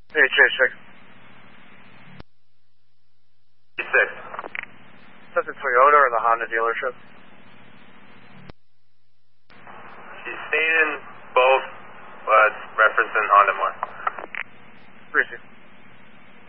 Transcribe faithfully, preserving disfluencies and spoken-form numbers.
Hey, Chase, check. six. That's the Toyota or the Honda dealership? She's staying in both.